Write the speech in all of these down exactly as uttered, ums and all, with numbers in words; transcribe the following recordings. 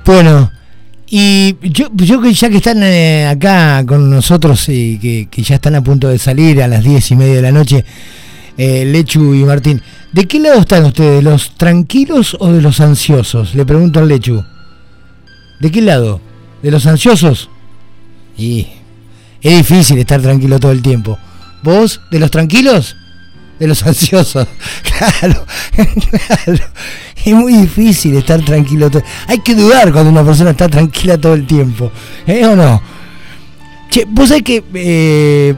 Bueno, y yo, yo que ya que están eh, acá con nosotros y que, que ya están a punto de salir a las diez y media de la noche, eh, Lechu y Martín, ¿de qué lado están ustedes? ¿De los tranquilos o de los ansiosos? Le pregunto al Lechu. ¿De qué lado? ¿De los ansiosos? Y es difícil estar tranquilo todo el tiempo. ¿Vos? ¿De los tranquilos? De los ansiosos. Claro, claro. Es muy difícil estar tranquilo todo. Hay que dudar cuando una persona está tranquila todo el tiempo. ¿Eh o no? Che, vos sabés que... Eh,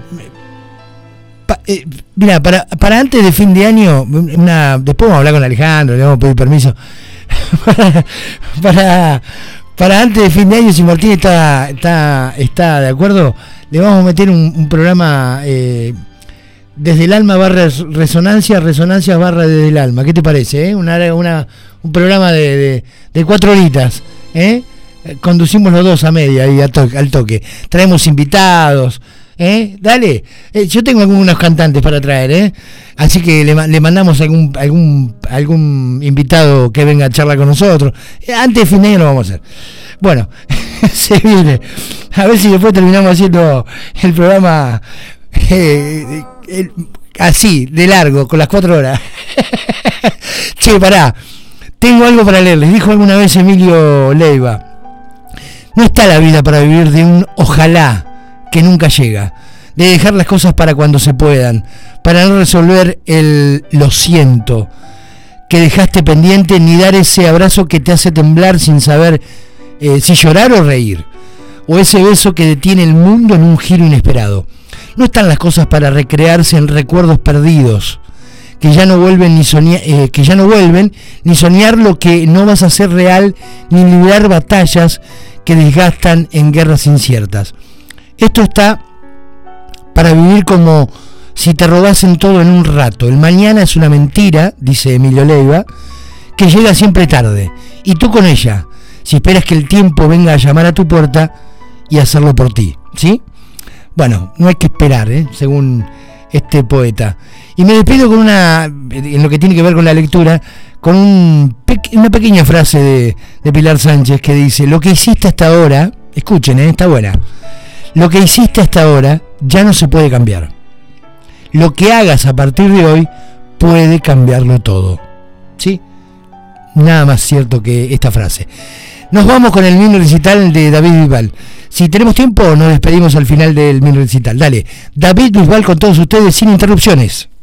pa, eh, mira, para, para antes de fin de año, una, después vamos a hablar con Alejandro, le vamos a pedir permiso. para, para, para antes de fin de año, si Martín está, está, está de acuerdo, le vamos a meter un, un programa... Eh, Desde el alma barra resonancia, resonancia barra desde el alma. ¿Qué te parece? Eh? Una, una, un programa de, de, de cuatro horitas. ¿eh? Conducimos los dos a media y a to- al toque. Traemos invitados. ¿eh? Dale. Eh, yo tengo algunos cantantes para traer. ¿eh? Así que le, le mandamos algún, algún, algún invitado que venga a charlar con nosotros. Eh, antes de fin de año lo vamos a hacer. Bueno, se viene. A ver si después terminamos haciendo el programa... Eh, eh, así, de largo, con las cuatro horas. Che, pará, tengo algo para leerles. Dijo alguna vez Emilio Leiva: no está la vida para vivir de un ojalá que nunca llega, de dejar las cosas para cuando se puedan, para no resolver el lo siento que dejaste pendiente, ni dar ese abrazo que te hace temblar sin saber eh, si llorar o reír, o ese beso que detiene el mundo en un giro inesperado. No están las cosas para recrearse en recuerdos perdidos, que ya no vuelven ni soñar, eh, que ya no vuelven ni soñar lo que no vas a hacer real, ni librar batallas que desgastan en guerras inciertas. Esto está para vivir como si te robasen todo en un rato. El mañana es una mentira, dice Emilio Leiva, que llega siempre tarde, y tú con ella, si esperas que el tiempo venga a llamar a tu puerta y hacerlo por ti, ¿sí? Bueno, no hay que esperar, ¿eh? Según este poeta. Y me despido con una, en lo que tiene que ver con la lectura, con un pe- una pequeña frase de, de Pilar Sánchez que dice: lo que hiciste hasta ahora, escuchen, ¿eh? Está buena, lo que hiciste hasta ahora ya no se puede cambiar. Lo que hagas a partir de hoy puede cambiarlo todo. ¿Sí? Nada más cierto que esta frase. Nos vamos con el mini recital de David Bisbal. Si tenemos tiempo, nos despedimos al final del mini recital. Dale, David Bisbal con todos ustedes sin interrupciones.